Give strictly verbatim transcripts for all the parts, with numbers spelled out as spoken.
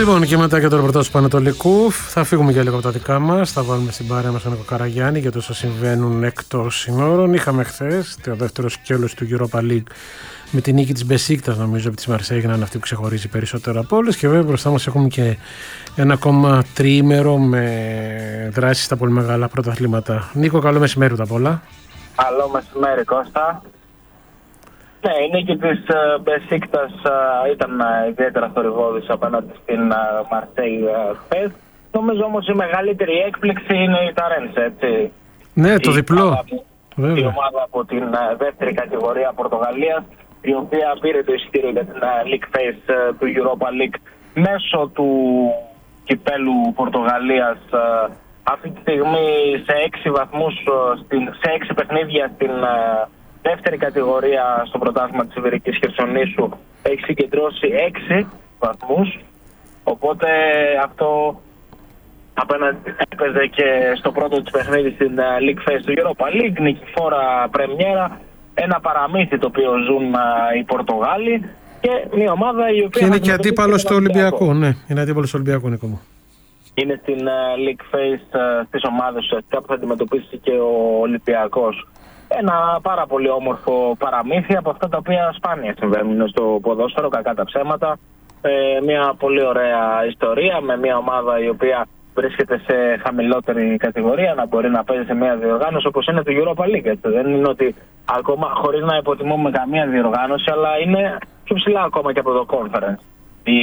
Λοιπόν, και μετά και το ρεπορτάζ του Πανετολικού θα φύγουμε για λίγο από τα δικά μας. Θα βάλουμε στην παρέα μας τον Νίκο Καραγιάννη για το όσα συμβαίνουν εκτός συνόρων. Είχαμε χθες το δεύτερο σκέλος του Europa League με την νίκη της Μπεσίκτας, νομίζω, από τη Μαρσέιγ, να είναι αυτή που ξεχωρίζει περισσότερο από όλες. Και βέβαια μπροστά μας έχουμε και ένα ακόμα τριήμερο με δράσεις στα πολύ μεγάλα πρωταθλήματα. Νίκο, καλό μεσημέρι τα πολλά. Καλό μεσημέρι, Κώστα. Ναι, η νίκη της Μπεσίκτας uh, ήταν uh, ιδιαίτερα θορυβώδης απέναντι στην Μαρσέιγ uh, χθες. Νομίζω όμως η μεγαλύτερη έκπληξη είναι η Ταρένσε, έτσι. Ναι, το η διπλό. Ομάδα, η ομάδα από την uh, δεύτερη κατηγορία Πορτογαλίας, η οποία πήρε το εισιτήριο για την uh, League Phase uh, του Europa League μέσω του κυπέλου Πορτογαλίας. Uh, αυτή τη στιγμή σε έξι βαθμούς, uh, στην, σε έξι παιχνίδια στην uh, δεύτερη κατηγορία στο πρωτάθλημα της Ιβηρικής Χερσονήσου έχει συγκεντρώσει έξι βαθμούς. Οπότε αυτό απέναντι έπαιζε και στο πρώτο της παιχνίδι στην uh, League Phase του Europa League, νικηφόρα πρεμιέρα, ένα παραμύθι το οποίο ζουν uh, οι Πορτογάλοι και μια ομάδα η οποία... Και είναι και αντίπαλος στο Ολυμπιακό, ναι, είναι αντίπαλος στο Ολυμπιακό, Νίκο μου. Είναι στην uh, League Phase uh, στις ομάδες ουσιαστικά που θα αντιμετωπίσει και ο Ολυμπιακός. Ένα πάρα πολύ όμορφο παραμύθι από αυτά τα οποία σπάνια συμβαίνουν στο ποδόσφαιρο, κακά τα ψέματα. Ε, μια πολύ ωραία ιστορία με μια ομάδα η οποία βρίσκεται σε χαμηλότερη κατηγορία να μπορεί να παίζει σε μια διοργάνωση όπως είναι το Europa League. Έτσι. Δεν είναι ότι ακόμα, χωρίς να υποτιμούμε καμία διοργάνωση, αλλά είναι πιο ψηλά ακόμα και από το Conference. Η,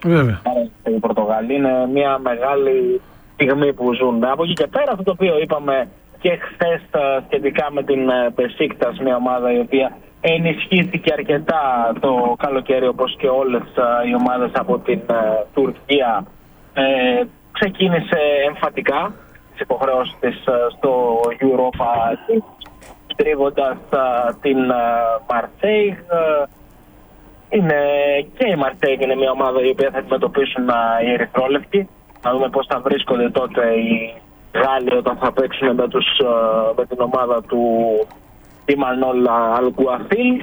η Πορτογαλία είναι μια μεγάλη στιγμή που ζουν. Από εκεί και πέρα, αυτό το οποίο είπαμε και χθες σχετικά με την Μπεσίκτας, μια ομάδα η οποία ενισχύθηκε αρκετά το καλοκαίρι όπως και όλες οι ομάδες από την Τουρκία, ε, ξεκίνησε εμφατικά τις υποχρεώσεις της στο Europa στρίβοντας την Μαρσέιγ. Είναι και η Μαρσέιγ είναι μια ομάδα η οποία θα αντιμετωπίσουν οι ερυθρόλευκοι. Να δούμε πώς θα βρίσκονται τότε οι Γάλλοι όταν θα παίξουν με, τους, με την ομάδα του Τιμανόλ Αλγκουαθίλ.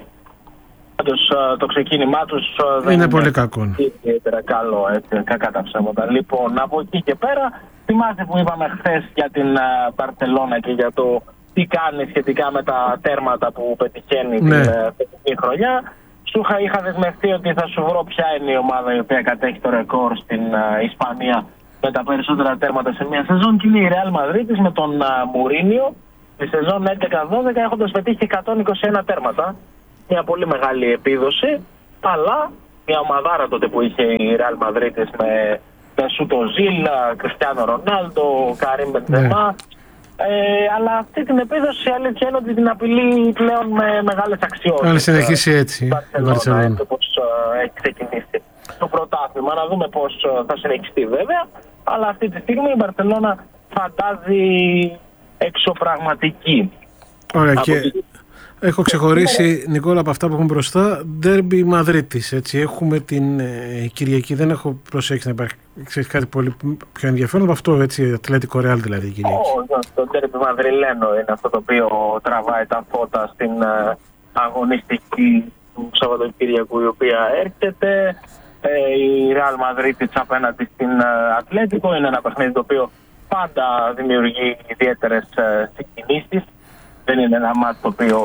Το ξεκίνημά τους δεν είναι πολύ κακό. Ιδιαίτερα καλό, έτσι, κακά τα ψέματα. Λοιπόν, από εκεί και πέρα, θυμάστε που είπαμε χθες για την Μπαρσελόνα και για το τι κάνει σχετικά με τα τέρματα που πετυχαίνει ναι. την φετινή χρονιά. Σου είχα, είχα δεσμευτεί ότι θα σου βρω ποια είναι η ομάδα η οποία κατέχει το ρεκόρ στην uh, Ισπανία με τα περισσότερα τέρματα σε μια σεζόν, και είναι η Real Madrid με τον uh, Μουρίνιο τη σεζόν έντεκα δώδεκα έχοντας πετύχει εκατόν είκοσι ένα τέρματα. Μια πολύ μεγάλη επίδοση, αλλά μια ομαδάρα τότε που είχε η Real Madrid με Μεσούτο Ζιλ, Κριστιάνο Ρονάλντο, Καρίμ Μπενζεμά. Ε, αλλά αυτή την επίδοση η αλήθεια είναι ότι την απειλεί πλέον με μεγάλες αξιώσεις. Αν συνεχίσει έτσι η Μπαρσελόνα, όπως uh, έχει ξεκινήσει το πρωτάθλημα. Να δούμε πώς uh, θα συνεχιστεί βέβαια. Αλλά αυτή τη στιγμή η Μπαρσελόνα φαντάζει εξωπραγματική. Ωραία, από και τη... έχω ξεχωρίσει, Νικόλα, από αυτά που έχουμε μπροστά, ντέρμπι Μαδρίτης. Έτσι, έχουμε την ε, Κυριακή. Δεν έχω προσέξει να υπάρχει ξέρεις, κάτι πολύ πιο ενδιαφέρον από αυτό, έτσι, Ατλέτικο Ρεάλ δηλαδή η Κυριακή. Oh, το ντέρμπι Μαδριλένο είναι αυτό το οποίο τραβάει τα φώτα στην uh, αγωνιστική του Σαββατοκύριακου, η οποία έρχεται. Ε, η Ρεάλ Μαδρίτης απέναντι στην uh, Ατλέτικο είναι ένα παιχνίδι το οποίο πάντα δημιουργεί ιδιαίτερες uh, συγκινήσεις. Δεν είναι ένα μάτι το οποίο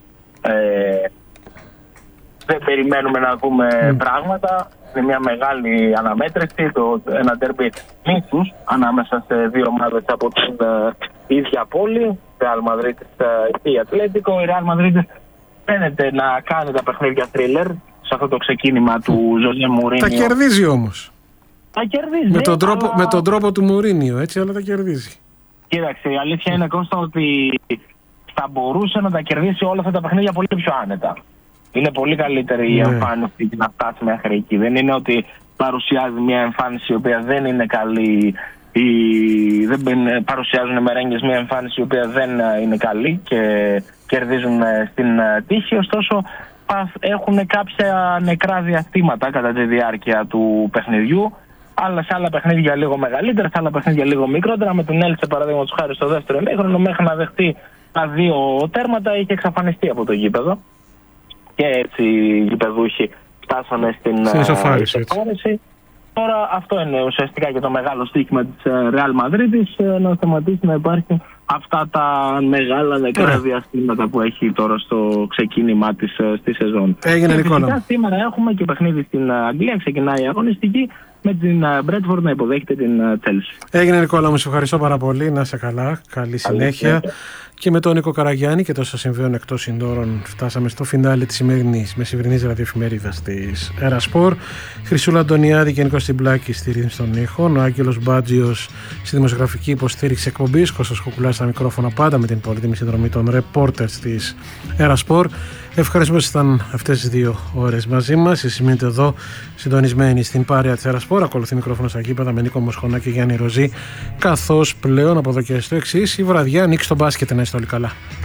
ε, δεν περιμένουμε να δούμε mm. πράγματα. Είναι μια μεγάλη αναμέτρηση, το, ένα ντέρμπι μύθους ανάμεσα σε δύο ομάδες από την uh, ίδια πόλη, Real Madrid και η Ατλέτικο. Η Real Madrid φαίνεται να κάνει τα παιχνίδια thriller σε αυτό το ξεκίνημα του Ζωζέ Μουρίνιο. Τα κερδίζει όμως. Τα κερδίζει. Με τον τρόπο, αλλά... με τον τρόπο του Μουρίνιο, έτσι, αλλά τα κερδίζει. Κοίταξε, η αλήθεια είναι, Κώστα, ότι θα μπορούσε να τα κερδίσει όλα αυτά τα παιχνίδια πολύ πιο άνετα. Είναι πολύ καλύτερη η εμφάνιση να φτάσει μέχρι εκεί. Δεν είναι ότι παρουσιάζει μια εμφάνιση η οποία δεν είναι καλή ή δεν παρουσιάζουν μερέγγες μια εμφάνιση η οποία δεν είναι καλή και κερδίζουν στην τύχη. Ωστόσο έχουν κάποια νεκρά διαστήματα κατά τη διάρκεια του παιχνιδιού. Αλλά σε άλλα παιχνίδια λίγο μεγαλύτερα, σε άλλα παιχνίδια λίγο μικρότερα. Με την Έλτσε, παραδείγματος χάρη, στο δεύτερο ημίχρονο, μέχρι να δεχτεί τα δύο τέρματα είχε εξαφανιστεί από το γήπεδο. Και έτσι οι γηπεδούχοι φτάσανε στην ισοφάριση. Τώρα αυτό είναι ουσιαστικά και το μεγάλο στοίχημα της Real Madrid, να σταματήσει να υπάρχει αυτά τα μεγάλα νεκρά διαστήματα που έχει τώρα στο ξεκίνημά της στη σεζόν. Έγινε, Νικόλα. Σήμερα έχουμε και παιχνίδι στην Αγγλία, ξεκινάει η αγωνιστική με την Brentford να υποδέχεται την Chelsea. Έγινε, Νικόλα, μου σε ευχαριστώ πάρα πολύ. Να είσαι καλά. Καλή συνέχεια. Και με τον Νίκο Καραγιάννη και τόσα συμβαίνουν εκτός συνδόρων, φτάσαμε στο φινάλε της σημερινής μεσημερινής ραδιοεφημερίδας της Ερασπορ. Χρυσούλα Αντωνιάδη και Νίκος Τιμπλάκη στη ρύθμιση των ήχων. Ο Άγγελος Μπάτζιος στη δημοσιογραφική υποστήριξη εκπομπής. Κώστας Κουκουλάς στα μικρόφωνα, πάντα με την πολύτιμη συνδρομή των ρεπόρτερς της Ερασπορ. Ευχαριστούμε που ήσασταν αυτές τις δύο ώρες μαζί μας. Εσείς μείνετε εδώ συντονισμένοι στην πάρεια της Ερασπορ. Ακολουθεί μικρόφωνο στα γήπεδα με Νίκο Μοσχονά και Γιάννη Ροζή. Καθώς πλέον από εδώ και στο εξής, η βραδιά ανοίξει το μπάσκετ. Να είστε όλοι καλά.